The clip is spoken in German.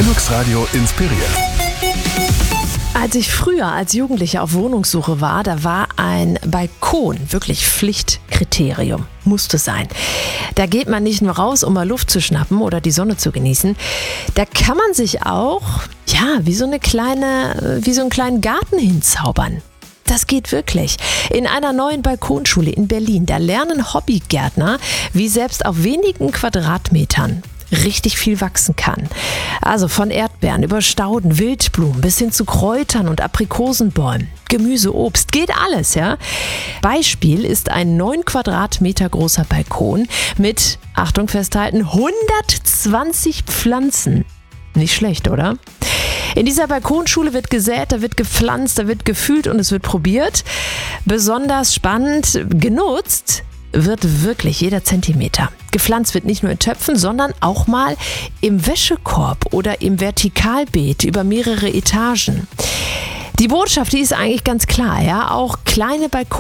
Flux Radio inspiriert. Als ich früher als Jugendliche auf Wohnungssuche war, da war ein Balkon wirklich Pflichtkriterium. Musste sein. Da geht man nicht nur raus, um mal Luft zu schnappen oder die Sonne zu genießen. Da kann man sich auch, wie so einen kleinen Garten hinzaubern. Das geht wirklich. In einer neuen Balkonschule in Berlin, da lernen Hobbygärtner, wie selbst auf wenigen Quadratmetern richtig viel wachsen kann. Also von Erdbeeren über Stauden, Wildblumen bis hin zu Kräutern und Aprikosenbäumen. Gemüse, Obst, geht alles, ja. Beispiel ist ein 9 Quadratmeter großer Balkon mit, Achtung festhalten, 120 Pflanzen. Nicht schlecht, oder? In dieser Balkonschule wird gesät, da wird gepflanzt, da wird gefühlt und es wird probiert. Besonders spannend, genutzt wird wirklich jeder Zentimeter. Gepflanzt wird nicht nur in Töpfen, sondern auch mal im Wäschekorb oder im Vertikalbeet über mehrere Etagen. Die Botschaft, die ist eigentlich ganz klar, ja. Auch kleine Balkone